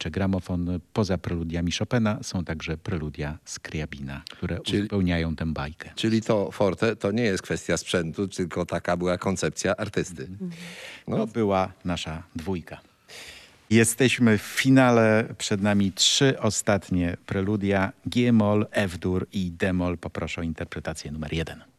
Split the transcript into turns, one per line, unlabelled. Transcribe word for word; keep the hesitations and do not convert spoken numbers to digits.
jeszcze gramofon. Poza preludiami Chopina są także preludia Skriabina, które
Czyli-
uzupełniają tę bajkę.
Czyli to forte to nie jest kwestia sprzętu, tylko taka była koncepcja artysty. No,
To była nasza dwójka. Jesteśmy w finale, przed nami trzy ostatnie preludia: G-moll, F-dur i D-moll. Poproszę o interpretację numer jeden.